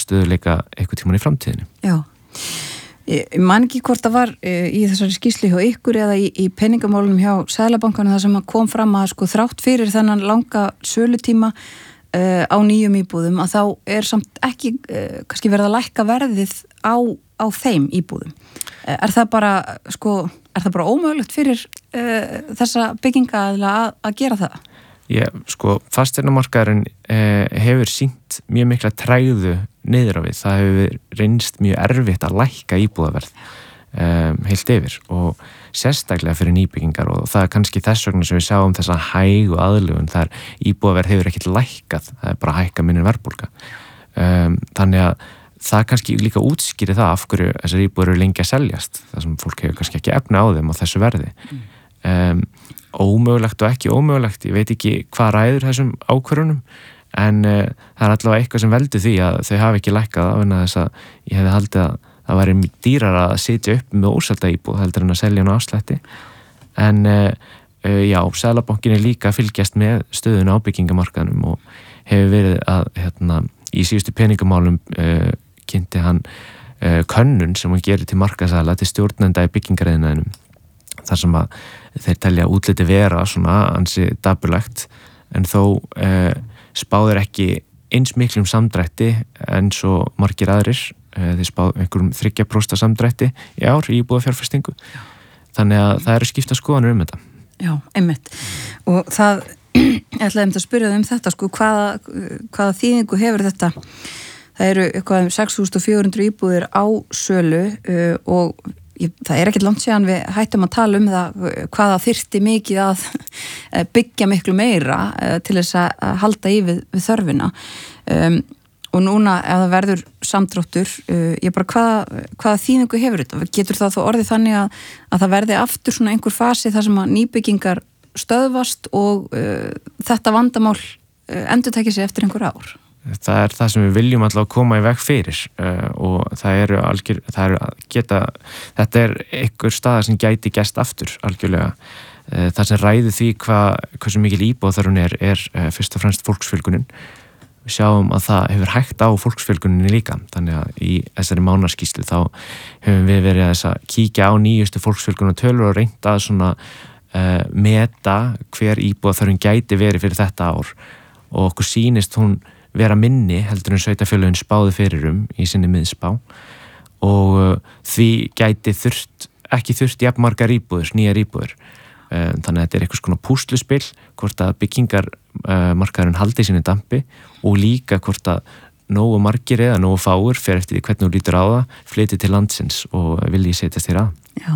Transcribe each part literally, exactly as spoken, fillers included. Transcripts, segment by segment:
stöðuleika eitthvað tímann í framtíðinni. Já. Ég man ekki hvort það var í þessari skýrslu hjá ykkur eða í, í peningamálunum hjá Seðlabankanum þar sem kom fram að sko þrátt fyrir þennan langa sölutíma uh, á nýjum íbúðum að þá er samt ekki uh, kannski verið að lækka verðið á, á þeim íbúðum. Uh, er það bara sko, er það bara ómögulegt fyrir uh, þessa bygginga að, að gera það? Já, sko, fasteignamarkaðurinn eh, hefur sýnt mjög mikla tregðu niður á við. Það hefur reynst mjög erfitt að lækka íbúðaverð um, heilt yfir og sérstaklega fyrir nýbyggingar og það er kannski þess vegna sem við sjáum þessa hægu aðlögun þar íbúðaverð hefur ekkert lækkað, það er bara að hækka minni verðbólga. Um, þannig að það kannski líka útskýri það af hverju þessar íbúður eru lengi að seljast, það sem fólk hefur kannski ekki efna á þeim á þessu verði. Um, ómögulegt og ekki ómögulegt, ég veit ekki hvað ræður þessum ákvörunum en uh, það er allavega eitthvað sem veldur því að þau hafi ekki lækkað af en að þess að ég hefði haldið að það væri dýrar að sitja upp með óselda íbúð heldur en að selja hann á afslætti en uh, uh, já, Seðlabankinn er líka að fylgjast með stöðuna á byggingamarkaðnum og hefur verið að hérna, í síðustu peningamálum uh, kynnti hann uh, könnun sem hann gerir til markaðsala til stjórnenda í byggingariðnaðinum þar sem að þeir telja útliti vera svona ansi dapurlegt en þó eh, spáður ekki eins miklum samdrætti en svo margir aðrir eh, þeir spáðu einhverjum þriggja prósenta samdrætti í ár í íbúðafjárfestingu þannig að það eru skipta skoðanir um þetta. Já, einmitt og það, ég ætlaði um að spyrja þig um þetta sko, hvaða, hvaða þýðingu hefur þetta það eru eitthvað um sex þúsund fjögur hundruð íbúðir á sölu uh, og Ég, það er ekkert langt síðan við hættum að tala um það hvaða þyrfti mikið að byggja miklu meira til þess að halda í við, við þörfina um, og núna ef það verður samdráttur uh, ég bara hvaða, hvaða þýðingu hefur þetta? Getur það þó orðið þannig að, að það verði aftur svona einhver fasi þar sem að nýbyggingar stöðvast og uh, þetta vandamál uh, endurtækir sig eftir einhver ár? Það er það sem við viljum alltaf koma í veg fyrir uh, og það eru algjör, það eru geta, þetta er einhver staða sem gæti gerst aftur algjörlega. Uh, það sem ræði því hvað, hversu mikil íbúðaþörfin er, er uh, fyrst og fremst fólksfjölgunin. Við sjáum að það hefur hægt á fólksfjölguninni líka, þannig að í þessari mánaskýrslu þá hefum við verið að, að kíkja á nýjustu fólksfjölgunar tölur og reynda að svona uh, meta hver íbúðaþörfin gæti verið fyrir þetta ár og okkur sýnist hún vera minni heldur en sveitarfélögin spáðu fyrir um í sinni miðspá og uh, því gæti þurft, ekki þurft jafnmargar íbúður, nýjar íbúður. Uh, þannig að þetta er eitthvað svona púsluspill hvort að byggingarmarkaðurinn uh, haldi sinni dampi og líka hvort að nógu margir eða nógu fáur fer eftir því hvernig þú lítur á það, flytji til landsins og vilji setjast þér að. Já.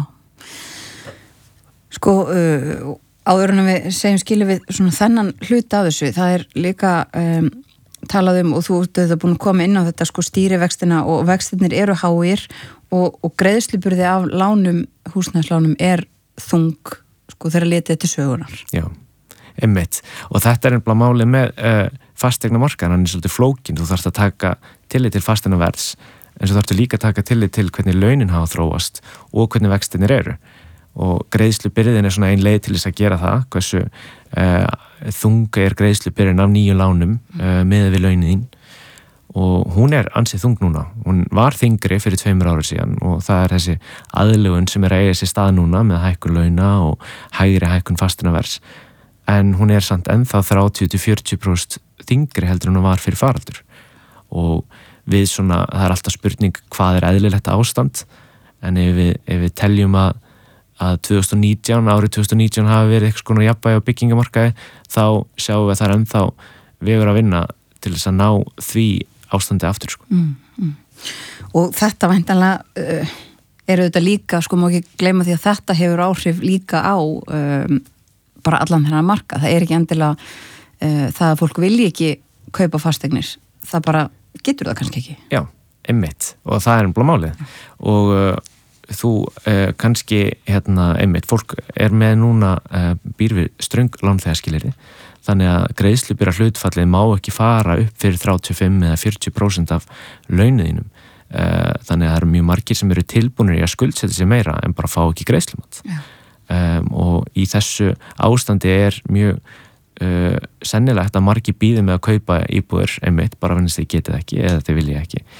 Sko, uh, áður en við segjum skilu við svona þennan hluta af þessu, það er líka um, talað um og þú ert auðvitað búin að koma inn á þetta sko stýrivextina og vextirnir eru háir og, og greiðsluburði af lánum, húsnæðislánum er þung sko þegar litið til sögunar. Já, einmitt og þetta er ennbla málið með uh, fasteignamarkaðinn, hann er svolítið flókin, þú þarfst að taka tillit til fasteignaverðs en svo þarftu líka að taka tillit til hvernig launin hafa þróast og hvernig vextirnir eru og greiðslubyrðin er svona ein leið til þess að gera það, hversu uh, þunga er greiðslubyrðin af nýju lánum uh, með við launin og hún er ansið þung núna, hún var þyngri fyrir tveimur ára síðan og það er þessi aðlögun sem er að eiga sér stað núna með hækkun launa og hægri hækkun fasteignaverðs en hún er samt ennþá þrjátíu til fjörutíu prósent þyngri heldur en hún var fyrir faraldur og við svona, það er alltaf spurning hvað er eðlilegt ástand en ef við, ef við teljum að að tvö þúsund og nítján, árið tvö þúsund og nítján hafi verið eitthvað svona jafnvægi á byggingamarkaði þá sjáum við að það er ennþá vegur að vinna til þess að ná því ástandi aftur sko. Mm, mm. Og þetta væntanlega uh, eru þetta líka, sko má ekki gleyma því að þetta hefur áhrif líka á um, bara allan þennan marka, það er ekki endilega uh, það að fólk vilji ekki kaupa fasteignir, það bara getur það kannski ekki. Já, einmitt og það er ennbla málið og uh, þú uh, kannski hérna, einmitt, fólk er með núna uh, býr við ströng lánþegaskilyrði þannig að greiðslubyrða hlutfallið má ekki fara upp fyrir þrjátíu og fimm eða fjörutíu prósent af launuðinum uh, þannig að það eru mjög margir sem eru tilbúnir í að skuldsetja sig meira en bara fá ekki greiðslumat um, og í þessu ástandi er mjög uh, sennilegt að margir bíði með að kaupa íbúður einmitt bara vegna þess að þið getið ekki eða þið vilja ekki